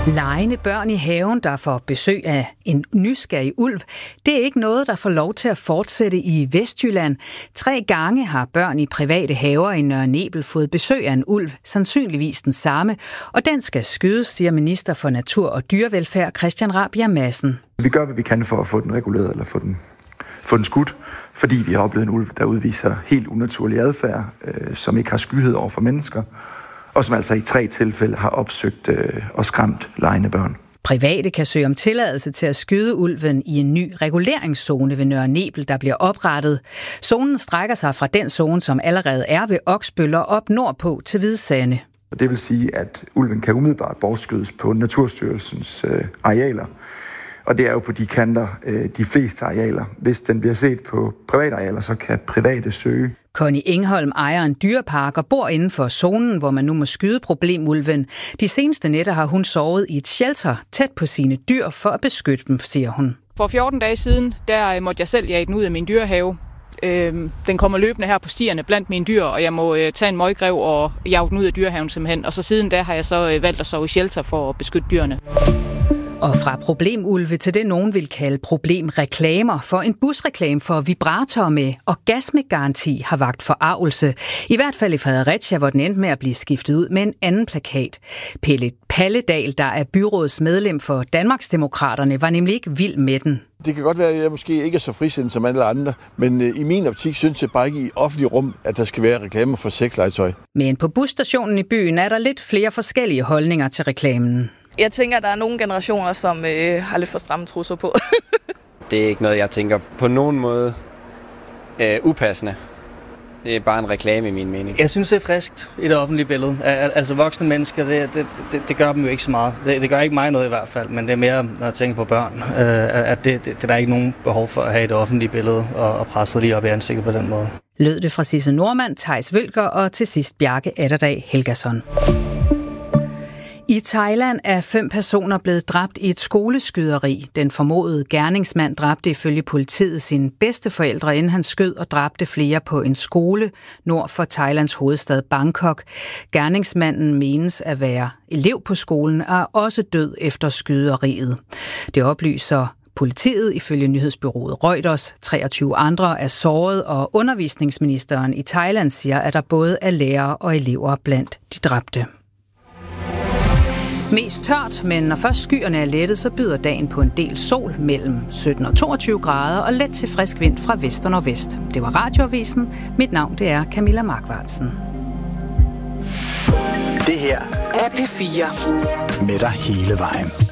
Legende børn i haven, der får besøg af en nysgerrig ulv, det er ikke noget, der får lov til at fortsætte i Vestjylland. 3 gange har børn i private haver i Nørre Nebel fået besøg af en ulv, sandsynligvis den samme, og den skal skydes, siger minister for natur og dyrevelfærd Christian Rabjerg Madsen. Vi gør, hvad vi kan for at få den reguleret eller få den skudt, fordi vi har oplevet en ulv, der udviser helt unaturlig adfærd, som ikke har skyhed over for mennesker, og som altså i 3 tilfælde har opsøgt og skræmt legende børn. Private kan søge om tilladelse til at skyde ulven i en ny reguleringszone ved Nørre Nebel, der bliver oprettet. Zonen strækker sig fra den zone, som allerede er ved Oksbøl og op nordpå til Hvidsande. Det vil sige, at ulven kan umiddelbart bortskydes på Naturstyrelsens arealer. Og det er jo på de kanter, de fleste arealer. Hvis den bliver set på private arealer, så kan private søge. Connie Engholm ejer en dyrepark og bor inden for zonen, hvor man nu må skyde problemulven. De seneste nætter har hun sovet i et shelter tæt på sine dyr for at beskytte dem, siger hun. For 14 dage siden, der måtte jeg selv jage den ud af min dyrehave. Den kommer løbende her på stierne blandt mine dyr, og jeg må tage en møggrev og jage den ud af dyrehaven simpelthen. Og så siden da har jeg så valgt at sove i shelter for at beskytte dyrene. Og fra problemulve til det, nogen vil kalde problemreklamer, for en busreklame for vibratorer med orgasmegaranti har vakt forargelse. I hvert fald i Fredericia, hvor den endte med at blive skiftet ud med en anden plakat. Pelle Palledal, der er byrådsmedlem for Danmarksdemokraterne, var nemlig ikke vild med den. Det kan godt være, at jeg måske ikke er så frisindet som alle andre, men i min optik synes jeg bare ikke i offentlig rum, at der skal være reklamer for sexlegetøj. Men på busstationen i byen er der lidt flere forskellige holdninger til reklamen. Jeg tænker, at der er nogle generationer, som har lidt for stramme trusser på. Det er ikke noget, jeg tænker på nogen måde upassende. Det er bare en reklame i min mening. Jeg synes, det er friskt i det offentlige billede. Altså voksne mennesker, det gør dem jo ikke så meget. Det gør ikke mig noget i hvert fald, men det er mere, når jeg tænker på børn, at det der er ikke nogen behov for at have et offentligt billede og presse lige op i ansigtet på den måde. Lød det fra Sisse Nordmand, Theis Vølker og til sidst Bjarke Atterdag Helgason. I Thailand er 5 personer blevet dræbt i et skoleskyderi. Den formodede gerningsmand dræbte ifølge politiet sine bedsteforældre, inden han skød og dræbte flere på en skole nord for Thailands hovedstad Bangkok. Gerningsmanden menes at være elev på skolen og er også død efter skyderiet. Det oplyser politiet ifølge nyhedsbureauet Reuters. 23 andre er såret, og undervisningsministeren i Thailand siger, at der både er lærere og elever blandt de dræbte. Mest tørt, men når først skyerne er lettet, så byder dagen på en del sol mellem 17 og 22 grader og let til frisk vind fra vest og nordvest. Det var Radioavisen. Mit navn det er Camilla Markvartsen. Det her er P4 med dig hele vejen.